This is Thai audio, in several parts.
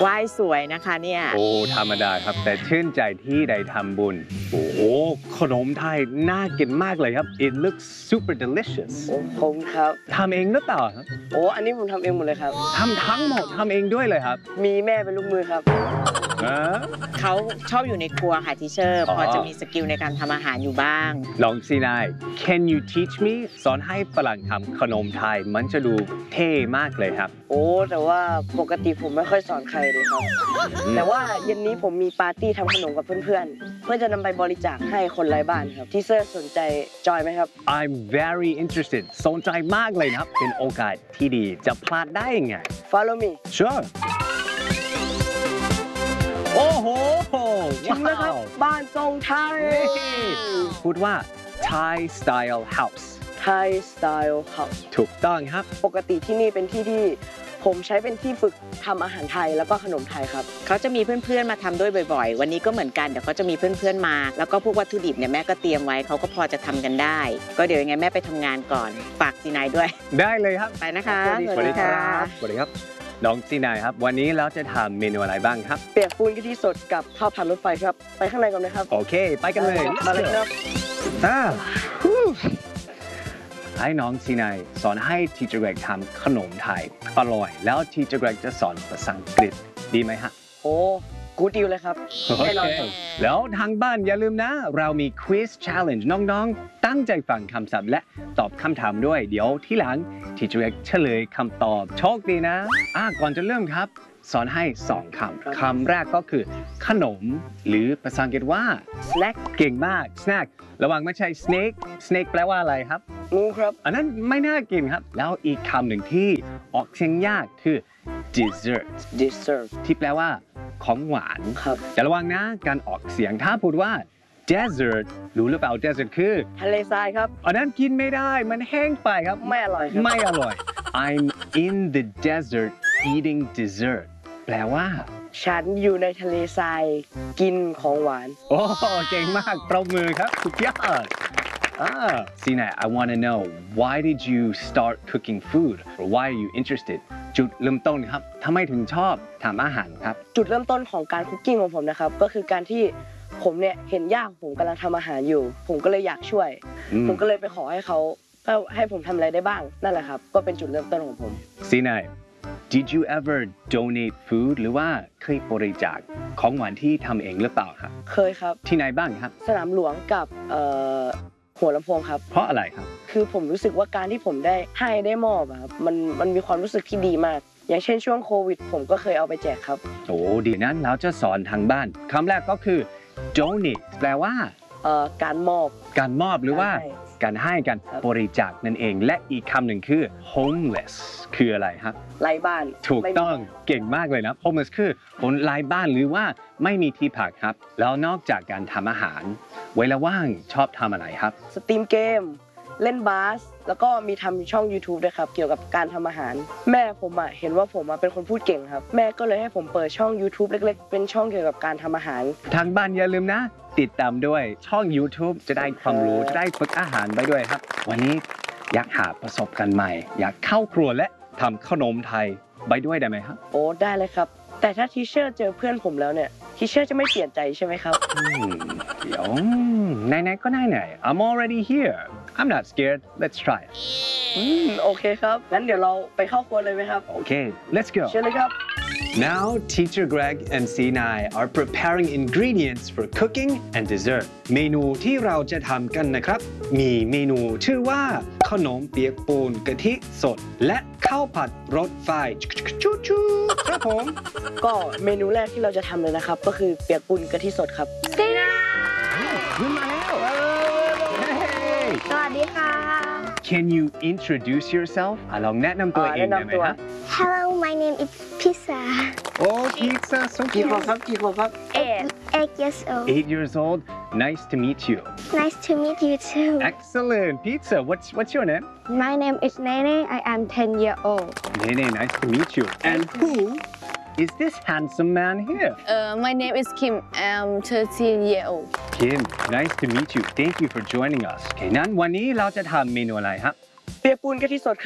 ไหว้สวยนะคะเนี่ยโอ้ธรรมดาครับแต่ชื่นใจที่ได้ทำบุญโอ้โหขนมไทยน่ากินมากเลยครับ It looks super delicious ผมครับทำเองหรือเปล่าครับโอ้อันนี้ผมทำเองหมดเลยครับทำทั้งหมดทำเองด้วยเลยครับมีแม่เป็นลูกมือครับเขาชอบอยู่ในครัวค่ะทีเชอร์พอจะมีสกิลในการทำอาหารอยู่บ้างลองสินาย Can you teach me สอนให้ฝรั่งทำขนมไทยมันจะดูเท่มากเลยครับโอ้แต่ว่าปกติผมไม่ค่อยสอนใครเลยครับแต่ว่าเย็นนี้ผมมีปาร์ตี้ทำขนมกับเพื่อนๆเพื่อจะนำไปบริจาคให้คนไร้บ้านครับทีเชอร์สนใจจอยไหมครับ I'm very interested สนใจมากเลยครับเป็นโอกาสที่ดีจะพลาดได้ยังไง Follow me Sureโอ้โหถึงแล้วครับบ้านทรงไทยพูดว่า Thai style house Thai style house ถูกต้องครับปกติที่นี่เป็นที่ที่ผมใช้เป็นที่ฝึกทำอาหารไทยแล้วก็ขนมไทยครับเขาจะมีเพื่อนๆมาทำด้วยบ่อยๆวันนี้ก็เหมือนกันเดี๋ยวเขาจะมีเพื่อนๆมาแล้วก็พวกวัตถุดิบเนี่ยแม่ก็เตรียมไว้เขาก็พอจะทำกันได้ก็เดี๋ยวยังไงแม่ไปทำงานก่อนฝากซีนายด้วยได้เลยครับไปนะคะสวัสดีครับสวัสดีครับน้องซีนายครับวันนี้เราจะทำเมนูอะไรบ้างครับเปียกปูนกะทิสดกับข้าวผัดรถไฟครับไปข้างในก่อนเลยครับโอเคไปกันเลยมาเลยครับให้น้องซีนายสอนให้ทีเจอร์เกรกทำขนมไทยอร่อยแล้วทีเจอร์เกรกจะสอนภาษาอังกฤษดีไหมฮะโอ้กูดีลเลยครับโอเคแล้วทางบ้านอย่าลืมนะเรามี Quiz Challenge น้องๆตั้งใจฟังคำศัพท์และตอบคำถามด้วยเดี๋ยวที่หลังทีเจอร์เกรกเฉลยคำตอบโชคดีนะก่อนจะเริ่มครับสอนให้2คำแรกก็คือขนมหรือภาษาอังกฤษว่า snack เก่งมาก snack ระวังไม่ใช่ snake แปลว่าอะไรครับงูครับอันนั้นไม่น่ากินครับแล้วอีกคำหนึ่งที่ออกเสียงยากคือ dessert ที่แปลว่าของหวานครับแต่ระวังนะการออกเสียงถ้าพูดว่า desert รู้หรือเปล่า desert คือทะเลทรายครับอันนั้นกินไม่ได้มันแห้งไปครับไม่อร่อยครับไม่อร่อย I'm in the desert eating dessert แปลว่าฉันอยู่ในทะเลทรายกินของหวานโอ้เก่งมากปรบมือครับสุดยอดSina, I want to know why did you start cooking food or why are you interested จุดเริ่มต้นครับทำไมถึงชอบทำอาหารครับจุดเริ่มต้นของการคุกกิ้งของผมนะครับก็คือการที่ผมเนี่ยเห็นย่าผมกำลังทำอาหารอยู่ผมก็เลยอยากช่วยผมก็เลยไปขอให้เขาให้ผมทำอะไรได้บ้างนั่นแหละครับก็เป็นจุดเริ่มต้นของผม Sina, did you ever donate food หรือว่าเคยบริจาคของหวานที่ทำเองหรือเปล่าครับเคยครับที่ไหนบ้างครับสนามหลวงกับหัวลำโพงครับเพราะอะไรครับคือผมรู้สึกว่าการที่ผมได้มอบครับมันมีความรู้สึกที่ดีมากอย่างเช่นช่วงโควิดผมก็เคยเอาไปแจกครับโอ้ดีนั้นเราจะสอนทางบ้านคำแรกก็คือ donate แปลว่าการมอบหรือว่าการให้การบริจาคนั่นเองและอีกคำหนึ่งคือ homeless คืออะไรครับไร้บ้านถูกต้องเก่งมากเลยนะ homeless คือคนไร้บ้านหรือว่าไม่มีที่พักครับแล้วนอกจากการทำอาหารเวลาว่างชอบทำอะไรครับสตรีมเกมเล่นบาสแล้วก็มีทำช่อง YouTube ด้วยครับเกี่ยวกับการทำอาหารแม่ผมเห็นว่าผมเป็นคนพูดเก่งครับแม่ก็เลยให้ผมเปิดช่อง YouTube เล็กๆเป็นช่องเกี่ยวกับการทำอาหารทางบ้านอย่าลืมนะติดตามด้วยช่อง YouTube จะได้ความรู้จะได้ฝึกอาหารไปด้วยครับวันนี้อยากหาประสบการณ์ใหม่อยากเข้าครัวและทำขนมไทยไปด้วยได้ไหมครับโอ้ได้เลยครับแต่ถ้าทีเชอร์เจอเพื่อนผมแล้วเนี่ยทีเชอร์จะไม่เปลี่ยนใจใช่ไหมครับเดี๋ยวไหนๆก็ไหนๆ I'm already here I'm not scared let's try it โอเคครับงั้นเดี๋ยวเราไปเข้าครัวเลยไหมครับโอเค let's go เชิญเลยครับ Now Teacher Greg and Sinai are preparing ingredients for cooking and dessert เมนูที่เราจะทำกันนะครับมีเมนูชื่อว่าขนมเปียกปูนกะทิสดและข้าวผัดรสไฟชูๆครับผมก็เมนูแรกที่เราจะทำเลยนะครับก็คือเปียกปูนกะทิสดครับขึ้นมาแล้วสวัสดีค่ะ Can you introduce yourself ลองแนะนำตัวเองได้ไหมครับ Hello my name is Pizza Oh Pizza so cute กี่ขวบครับ 8 years old 8 years old Nice to meet you Nice to meet you too Excellent Pizza what's your name My name is Nene I am 10 years old Nene nice to meet you And who is this handsome man here My name is Kim I'm 13 years old Kim nice to meet you Thank you for joining us นั้นวันนี้เราจะทำเมนูอะไรครับเปียกปูนกะทิสดครับ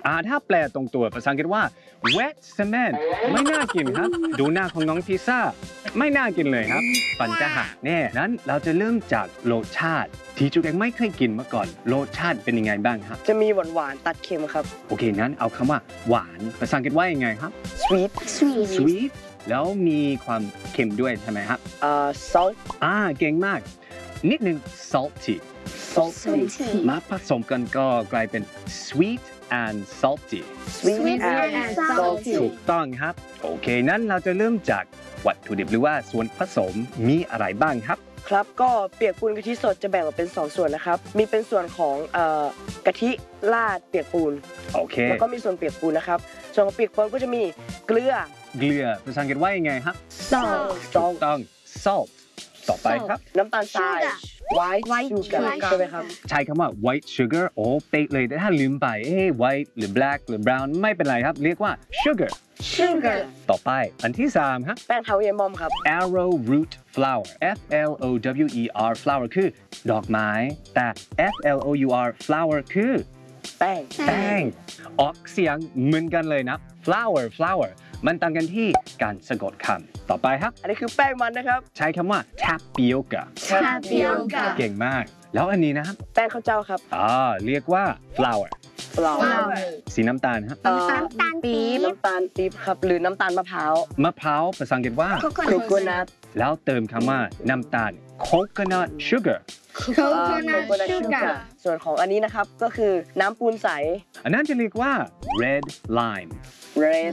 ถ้าแปลตรงตัวภาษาอังกฤษว่า wet cement ไม่น่ากินครับ ดูหน้าของน้องพิซซ่าไม่น่ากินเลยครับฟันจะหักแน่นั้นเราจะเริ่มจากรสชาติที่จุกเองไม่เคยกินมาก่อนรสชาติเป็นยังไงบ้างครับจะมีหวานๆตัดเค็มครับโอเคนั้นเอาคำว่าหวานภาษาอังกฤษว่ายังไงครับ sweet sweet แล้วมีความเค็มด้วยใช่ไหมครับ salt เก่งมาก นิดนึง salty salty มาผสมกันก็กลายเป็น sweet and salty sweet and salty ถูกต้องครับ โอเคนั้นเราจะเริ่มจากวัตถุดิบหรือว่าส่วนผสมมีอะไรบ้างครับครับก็เปียกปูนกะทิสดจะแบ่งออกเป็น2ส่วนนะครับมีเป็นส่วนของกะทิราดเปียกปูนโอเคแล้วก็มีส่วนเปียกปูนนะครับส่วนของเปียกปูนก็จะมีเกลือเกลือภาษาอังกฤษว่ายังไงครับ salt ถูกต้อง salt ต่อไปครับน้ำตาลทราย white sugar ใช่ไหมครับใช้คำว่า white sugar โอ้เป๊ะเลยแต่ถ้าลืมไปwhite หรือ black หรือ brown ไม่เป็นไรครับ เรียกว่า sugar sugar ต่อไปอันที่3ครับแป้งเท้าเยายมอมครับ arrowroot flower F L O W E R flower คือดอกไม้แต่ F L O U R flower คือแป้งแป้งออกเสียงเหมือนกันเลยนะ flower มันต่างกันที่การสะกดคำต่อไปครับอันนี้คือแป้งมันนะครับใช้คำว่า tapioca Tapioca เก่งมาก แล้วอันนี้นะครับแป้งข้าวเจ้าครับเรียกว่า flour flour สีน้ำตาลครับน้ำตาลปี๊บน้ำตาลปี๊บครับหรือน้ำตาลมะพร้าวมะพร้าวภาษาอังกฤษว่า coconut แล้วเติมคำว่าน้ำตาล coconut sugar coconut sugar ส่วนของอันนี้นะครับก็คือน้ำปูนใสอันนั้นจะเรียกว่า red lime red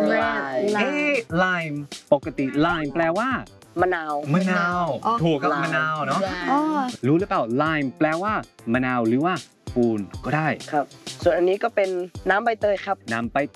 lime lime ปกติ lime แปลว่ามะนาวมะนาว ถูกกับ lime มะนาวเนาะอ๋อรู้หรือเปล่า lime แปลว่ามะนาวหรือว่าปูนก็ได้ครับ ส่วนอันนี้ก็เป็นน้ำใบเตยครับน้ำใบ